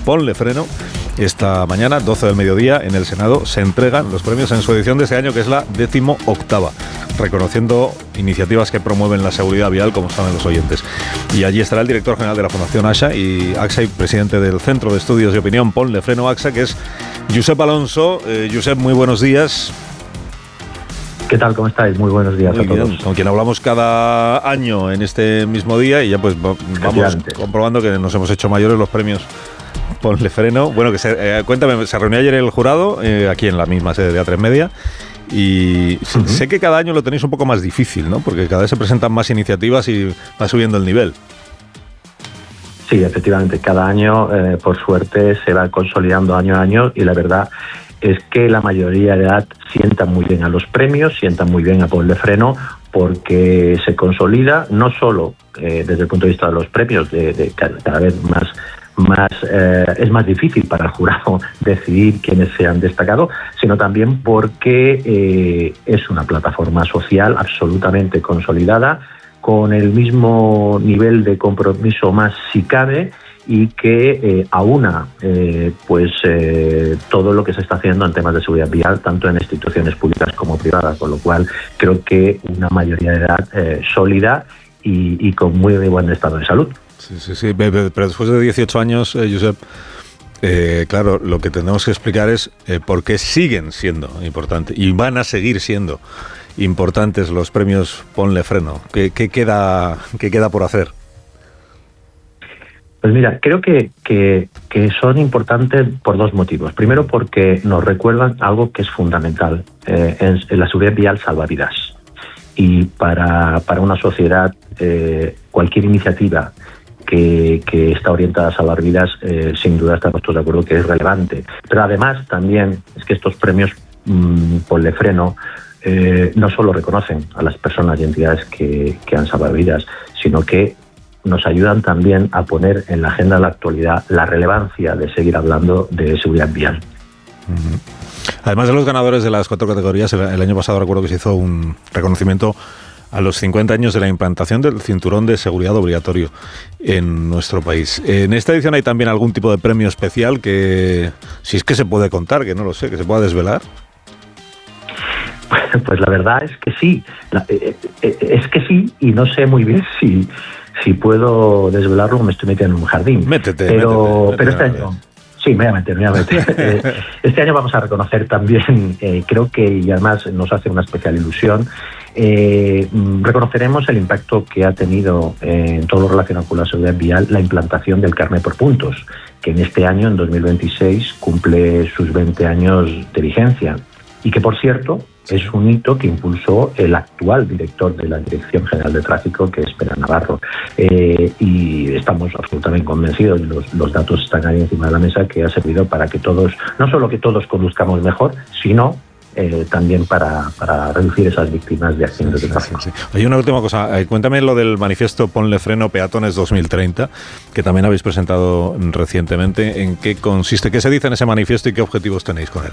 Ponle Freno. Esta mañana, 12 del mediodía, en el Senado se entregan los premios en su edición de este año, que es la 18ª, reconociendo iniciativas que promueven la seguridad vial, como saben los oyentes. Y allí estará el director general de la Fundación AXA y presidente del Centro de Estudios de Opinión Ponle Freno AXA, que es Josep Alonso. Josep, muy buenos días. ¿Qué tal? ¿Cómo estáis? Muy buenos días a todos. Con quien hablamos cada año en este mismo día y ya pues vamos comprobando que nos hemos hecho mayores los premios Ponle Freno. Bueno, cuéntame, se reunió ayer el jurado aquí en la misma sede de A3 Media y sé que cada año lo tenéis un poco más difícil, ¿no? Porque cada vez se presentan más iniciativas y va subiendo el nivel. Sí, efectivamente, cada año, por suerte, se va consolidando año a año y la verdad es que la mayoría de edad sientan muy bien a los premios, sientan muy bien a Ponle Freno, porque se consolida no solo desde el punto de vista de los premios, de cada vez más es más difícil para el jurado decidir quiénes se han destacado, sino también porque es una plataforma social absolutamente consolidada, con el mismo nivel de compromiso más si cabe, y que aúna todo lo que se está haciendo en temas de seguridad vial, tanto en instituciones públicas como privadas, con lo cual creo que una mayoría de edad sólida y con muy buen estado de salud. Sí, pero después de 18 años, Josep, claro, lo que tenemos que explicar es por qué siguen siendo importantes y van a seguir siendo importantes los premios Ponle Freno. ¿Qué queda por hacer? Pues mira, creo que son importantes por dos motivos. Primero, porque nos recuerdan algo que es fundamental. En la seguridad vial salva vidas. Y para una sociedad, cualquier iniciativa que está orientada a salvar vidas, sin duda estamos todos de acuerdo que es relevante. Pero además también es que estos premios Ponle Freno no solo reconocen a las personas y entidades que han salvado vidas, sino que nos ayudan también a poner en la agenda de la actualidad la relevancia de seguir hablando de seguridad vial. Además de los ganadores de las 4 categorías, el año pasado recuerdo que se hizo un reconocimiento a los 50 años de la implantación del cinturón de seguridad obligatorio en nuestro país. En esta edición hay también algún tipo de premio especial que, si es que se puede contar, que no lo sé, que se pueda desvelar. Pues la verdad es que sí. Es que sí, y no sé muy bien si puedo desvelarlo, me estoy metiendo en un jardín. Métete, pero este año... Sí, me voy a meter. Este año vamos a reconocer también, creo que, y además nos hace una especial ilusión, reconoceremos el impacto que ha tenido en todo lo relacionado con la seguridad vial la implantación del carnet por puntos, que en este año, en 2026, cumple sus 20 años de vigencia. Y que, por cierto, es un hito que impulsó el actual director de la Dirección General de Tráfico, que es Pere Navarro. Y estamos absolutamente convencidos, los datos están ahí encima de la mesa, que ha servido para que todos, no solo que todos conduzcamos mejor, sino también para reducir esas víctimas de accidentes de tráfico. Sí. Oye, una última cosa, cuéntame lo del manifiesto Ponle Freno Peatones 2030, que también habéis presentado recientemente. ¿En qué consiste? ¿Qué se dice en ese manifiesto y qué objetivos tenéis con él?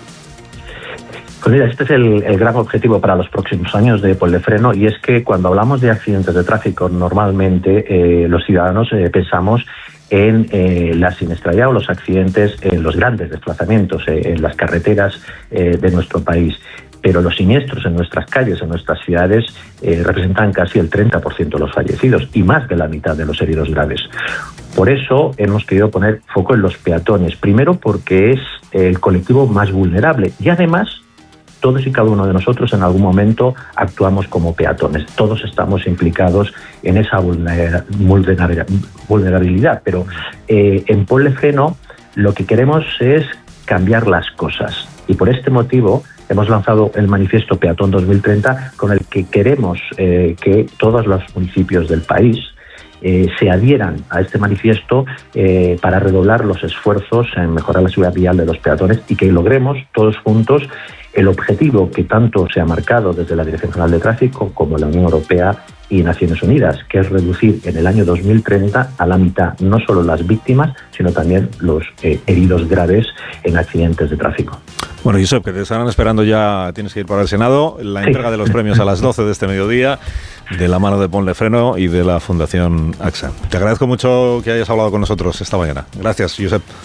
Pues mira, este es el gran objetivo para los próximos años de Ponle Freno, y es que cuando hablamos de accidentes de tráfico, normalmente los ciudadanos pensamos en la siniestralidad o los accidentes en los grandes desplazamientos, en las carreteras de nuestro país. Pero los siniestros en nuestras calles, en nuestras ciudades, representan casi el 30% de los fallecidos y más de la mitad de los heridos graves. Por eso hemos querido poner foco en los peatones. Primero, porque es el colectivo más vulnerable y además todos y cada uno de nosotros en algún momento actuamos como peatones. Todos estamos implicados en esa vulnerabilidad. Pero en Ponle Freno lo que queremos es cambiar las cosas. Y por este motivo hemos lanzado el manifiesto Peatón 2030, con el que queremos que todos los municipios del país se adhieran a este manifiesto para redoblar los esfuerzos en mejorar la seguridad vial de los peatones y que logremos todos juntos el objetivo que tanto se ha marcado desde la Dirección General de Tráfico como la Unión Europea y Naciones Unidas, que es reducir en el año 2030 a la mitad no solo las víctimas, sino también los heridos graves en accidentes de tráfico. Bueno, Josep, que te estarán esperando ya, tienes que ir para el Senado, la entrega de los premios a las 12 de este mediodía, de la mano de Ponle Freno y de la Fundación AXA. Te agradezco mucho que hayas hablado con nosotros esta mañana. Gracias, Josep.